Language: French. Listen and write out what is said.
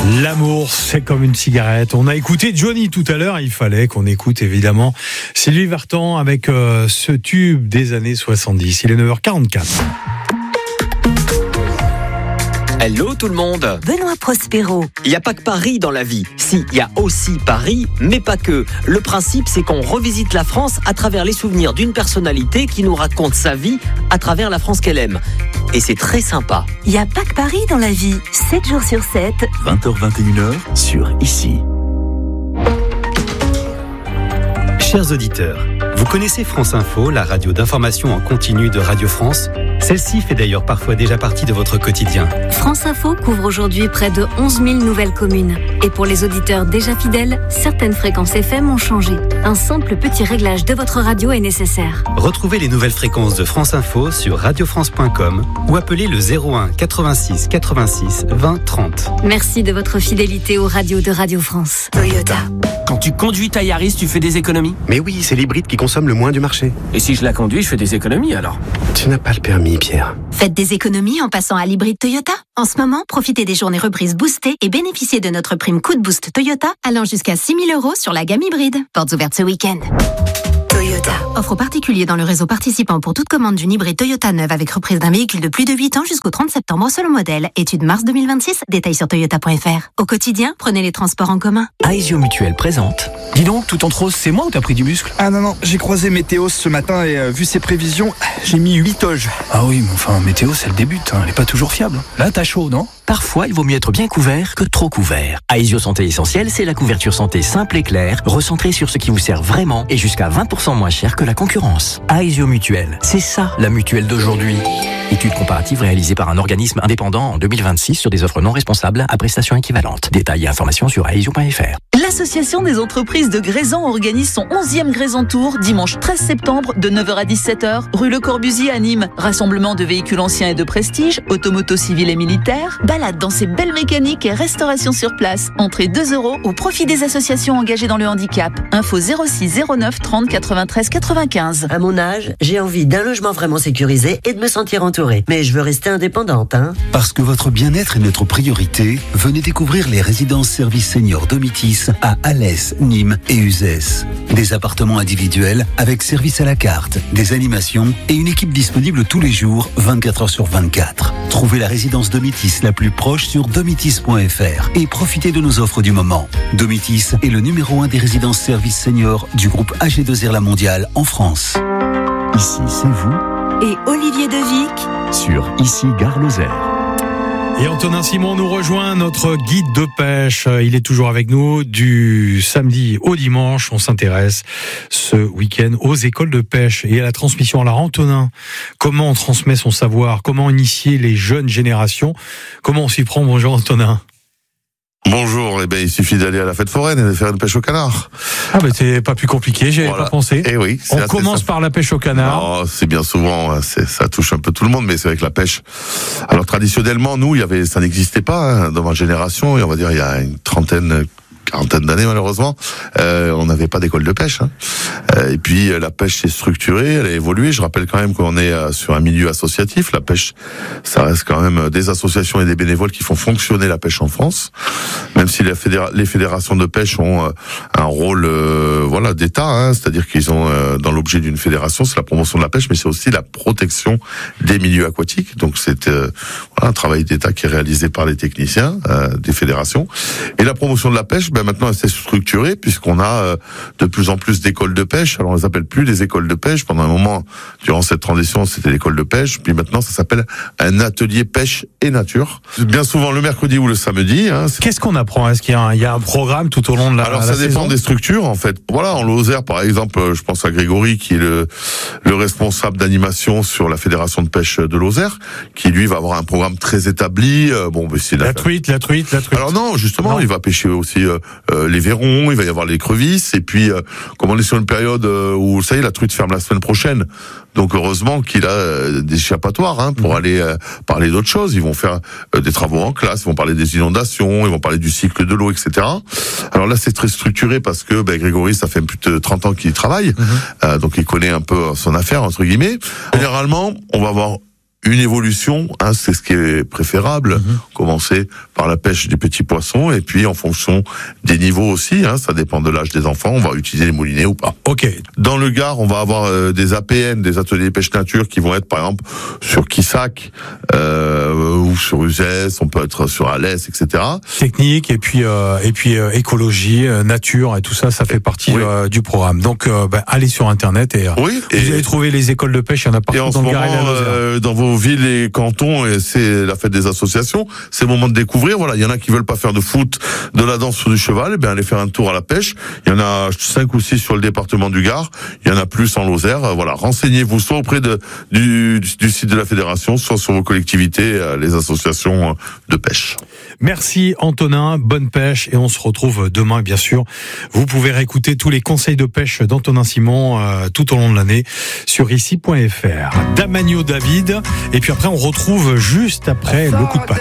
L'amour, c'est comme une cigarette. On a écouté Johnny tout à l'heure. Il fallait qu'on écoute évidemment Sylvie Vartan avec ce tube des années 70. Il est 9h44. Hello tout le monde. Benoît Prospero. Il n'y a pas que Paris dans la vie. Si, il y a aussi Paris, mais pas que. Le principe, c'est qu'on revisite la France à travers les souvenirs d'une personnalité qui nous raconte sa vie à travers la France qu'elle aime. Et c'est très sympa. Il n'y a pas que Paris dans la vie. 7 jours sur 7. 20h-21h sur ICI. Chers auditeurs, vous connaissez France Info, la radio d'information en continu de Radio France ? Celle-ci fait d'ailleurs parfois déjà partie de votre quotidien. France Info couvre aujourd'hui près de 11 000 nouvelles communes. Et pour les auditeurs déjà fidèles, certaines fréquences FM ont changé. Un simple petit réglage de votre radio est nécessaire. Retrouvez les nouvelles fréquences de France Info sur radiofrance.com ou appelez le 01 86 86 20 30. Merci de votre fidélité aux radios de Radio France. Toyota. Quand tu conduis ta Yaris, tu fais des économies. Mais oui, c'est l'hybride qui consomme le moins du marché. Et si je la conduis, je fais des économies alors. Tu n'as pas le permis, Pierre. Faites des économies en passant à l'hybride Toyota. En ce moment, profitez des journées reprises boostées et bénéficiez de notre prime coup de boost Toyota allant jusqu'à 6 000 € sur la gamme hybride. Portes ouvertes ce week-end. Toyota. Offre aux particuliers dans le réseau participant pour toute commande d'une hybride Toyota neuve avec reprise d'un véhicule de plus de 8 ans jusqu'au 30 septembre selon modèle. Étude mars 2026. Détails sur toyota.fr. Au quotidien, prenez les transports en commun. Aesio Mutuelle présente. Dis donc, tout en rose, c'est moi ou t'as pris du muscle? Ah non, j'ai croisé Météos ce matin et vu ses prévisions, j'ai mis 8 oges. Ah oui, mais enfin, Météos, elle débute, elle est pas toujours fiable. Là, t'as chaud, non? Parfois, il vaut mieux être bien couvert que trop couvert. Aesio Santé Essentielle, c'est la couverture santé simple et claire, recentrée sur ce qui vous sert vraiment et jusqu'à 20% moins cher que la concurrence. Aesio Mutuelle, c'est ça la mutuelle d'aujourd'hui. Étude comparative réalisée par un organisme indépendant en 2026 sur des offres non responsables à prestations équivalentes. Détails et informations sur aesio.fr. L'Association des entreprises de Grésan organise son 11e Grésan Tour dimanche 13 septembre de 9h à 17h, rue Le Corbusier à Nîmes. Rassemblement de véhicules anciens et de prestige, automoto civil et militaire, balade dans ses belles mécaniques et restauration sur place. Entrée 2 € au profit des associations engagées dans le handicap. Info 06 09 30 93 95. À mon âge, j'ai envie d'un logement vraiment sécurisé et de me sentir entourée. Mais je veux rester indépendante, hein. Parce que votre bien-être est notre priorité, venez découvrir les résidences services seniors Domitis à Alès, Nîmes et Uzès. Des appartements individuels avec service à la carte, des animations et une équipe disponible tous les jours, 24 heures sur 24. Trouvez la résidence Domitis la plus proche sur domitis.fr et profitez de nos offres du moment. Domitis est le numéro 1 des résidences services seniors du groupe AG2R La Mondiale en France. Ici, c'est vous. Et Olivier Devic Sur ICI Gare Lozère. Et Antonin Simon nous rejoint, notre guide de pêche. Il est toujours avec nous du samedi au dimanche. On s'intéresse ce week-end aux écoles de pêche et à la transmission. Alors Antonin, comment on transmet son savoir? Comment initier les jeunes générations? Comment on s'y prend? Bonjour Antonin. Bonjour, il suffit d'aller à la fête foraine et de faire une pêche au canard. Ah c'est pas plus compliqué, j'y avais pas pensé. Et oui, on commence par la pêche au canard. Non, c'est bien souvent, ça touche un peu tout le monde, mais c'est avec la pêche. Alors traditionnellement, nous, ça n'existait pas dans ma génération, et on va dire il y a une quarantaine d'années malheureusement, on n'avait pas d'école de pêche. Et puis la pêche s'est structurée, elle a évolué. Je rappelle quand même qu'on est sur un milieu associatif. La pêche, ça reste quand même des associations et des bénévoles qui font fonctionner la pêche en France. Même si les fédérations de pêche ont un rôle d'État, c'est-à-dire qu'ils ont dans l'objet d'une fédération, c'est la promotion de la pêche, mais c'est aussi la protection des milieux aquatiques. Donc c'est un travail d'État qui est réalisé par les techniciens des fédérations. Et la promotion de la pêche, maintenant elle s'est structurée puisqu'on a de plus en plus d'écoles de pêche. Alors on les appelle plus les écoles de pêche. Pendant un moment, durant cette transition, c'était l'école de pêche. Puis maintenant, ça s'appelle un atelier pêche et nature. Bien souvent le mercredi ou le samedi. Qu'est-ce qu'on apprend? Est-ce qu'il y a un programme tout au long de la saison? Alors ça dépend des structures en fait. Voilà, en Lozère par exemple, je pense à Grégory qui est le responsable d'animation sur la fédération de pêche de Lozère, qui lui va avoir un programme très établi. C'est la truite. Alors non, justement, il va pêcher aussi les verrons, il va y avoir les crevisses, et puis comme on est sur une période où ça y est, la truite ferme la semaine prochaine, donc heureusement qu'il a des échappatoires pour aller parler d'autres choses. Ils vont faire des travaux en classe, ils vont parler des inondations, ils vont parler du cycle de l'eau, etc. Alors là c'est très structuré parce que Grégory, ça fait plus de 30 ans qu'il y travaille, donc il connaît un peu son affaire entre guillemets. Généralement on va avoir une évolution, c'est ce qui est préférable. Commencer par la pêche des petits poissons et puis en fonction des niveaux aussi, ça dépend de l'âge des enfants, on va utiliser les moulinets ou pas. Ok. Dans le Gard, on va avoir des APN, des ateliers pêche nature, qui vont être par exemple sur Quissac ou sur Uzès, on peut être sur Alès, etc. Technique et puis écologie, nature et tout ça, ça fait partie du programme. Donc allez sur internet et vous allez trouver les écoles de pêche, il y en a partout dans le Gard et la Lozère. Dans vos villes et cantons, et c'est la fête des associations, c'est le moment de découvrir. Voilà, il y en a qui veulent pas faire de foot, de la danse ou du cheval, allez faire un tour à la pêche. Il y en a 5 ou 6 sur le département du Gard, il y en a plus en Lozère. Voilà, renseignez-vous soit auprès du site de la fédération, soit sur vos collectivités, les associations de pêche. Merci Antonin, bonne pêche et on se retrouve demain bien sûr. Vous pouvez réécouter tous les conseils de pêche d'Antonin Simon tout au long de l'année sur ici.fr. Damagno David et puis après on retrouve juste après le coup de patte.